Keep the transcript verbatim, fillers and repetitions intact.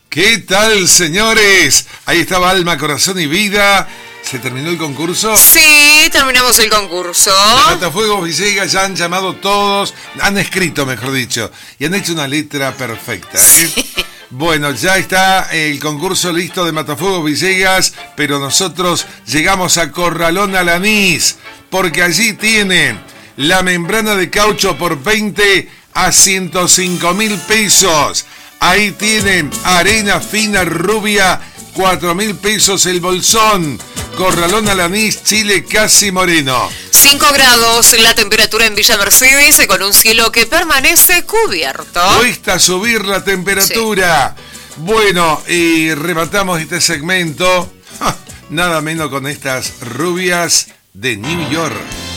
¿Qué tal, señores? Ahí estaba Alma, Corazón y Vida. ¿Se terminó el concurso? Sí, terminamos el concurso. De Matafuegos Villegas ya han llamado todos, han escrito, mejor dicho, y han hecho una letra perfecta, ¿eh? Sí. Bueno, ya está el concurso listo de Matafuegos Villegas, pero nosotros llegamos a Corralón Alanís, porque allí tienen la membrana de caucho por veinte a ciento cinco mil pesos. Ahí tienen arena fina rubia, cuatro mil pesos el bolsón. Corralón Alanís, Chile casi moreno. cinco grados la temperatura en Villa Mercedes, con un cielo que permanece cubierto. Cuesta subir la temperatura. Sí. Bueno, y rematamos este segmento, nada menos con estas rubias de New York.